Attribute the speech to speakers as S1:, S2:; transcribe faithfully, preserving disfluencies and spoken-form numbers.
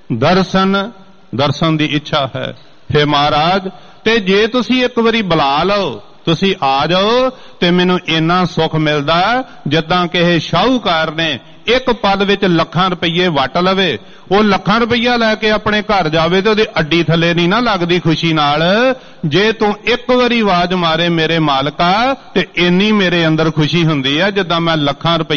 S1: दर्शन दर्शन की इच्छा है। हे महाराज, ते जे तुसी एक बारी बुला लो, तुसी आ जाओ ते मैनू इन्ना सुख मिलदा जिद्दां किसे शाहूकार ने एक पल विच लखां रुपये वट लवे, वो लखां रुपया लैके अपने घर जावे ते उहदी अड्डी थले नहीं ना लगदी खुशी नाल। जे तू एक वारी आवाज मारे मेरे मालका, ते इन्नी मेरे अंदर खुशी हुंदी है जिद्दां मैं लखां रुपये